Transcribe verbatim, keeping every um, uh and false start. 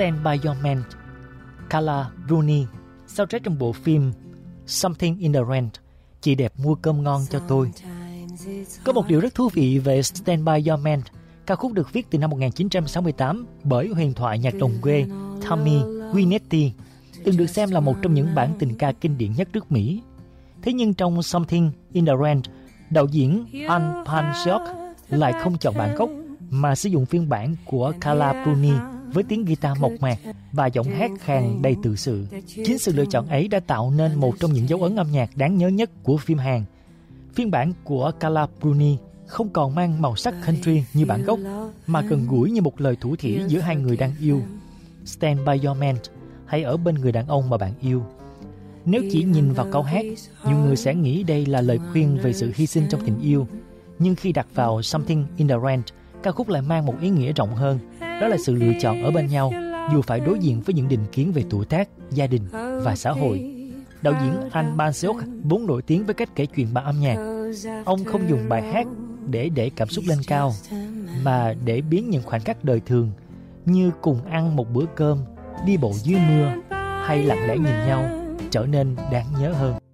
Stand By Your Man, Carla Bruni, soundtrack trong bộ phim Something in the Rain, Chị đẹp mua cơm ngon cho tôi. Có một điều rất thú vị về Stand By Your Man. Ca khúc được viết từ năm một nghìn chín trăm sáu mươi tám bởi huyền thoại nhạc đồng quê Tommy Winetti, từng được xem là một trong những bản tình ca kinh điển nhất nước Mỹ. Thế nhưng trong Something in the Rain, đạo diễn Ann Pansiok lại không chọn bản gốc mà sử dụng phiên bản của Carla Bruni với tiếng guitar mộc mạc và giọng hát khàn đầy tự sự. Chính sự lựa chọn ấy đã tạo nên một trong những dấu ấn âm nhạc đáng nhớ nhất của phim Hàn. Phiên bản của Carla Bruni không còn mang màu sắc country như bản gốc, mà gần gũi như một lời thủ thỉ giữa hai người đang yêu. Stand by your man, hãy ở bên người đàn ông mà bạn yêu. Nếu chỉ nhìn vào câu hát, nhiều người sẽ nghĩ đây là lời khuyên về sự hy sinh trong tình yêu. Nhưng khi đặt vào Something in the Rain, ca khúc lại mang một ý nghĩa rộng hơn. Đó là sự lựa chọn ở bên nhau, dù phải đối diện với những định kiến về tuổi tác, gia đình và xã hội. Đạo diễn Ann Pansiok vốn nổi tiếng với cách kể chuyện bằng âm nhạc. Ông không dùng bài hát để để cảm xúc lên cao, mà để biến những khoảnh khắc đời thường như cùng ăn một bữa cơm, đi bộ dưới mưa hay lặng lẽ nhìn nhau trở nên đáng nhớ hơn.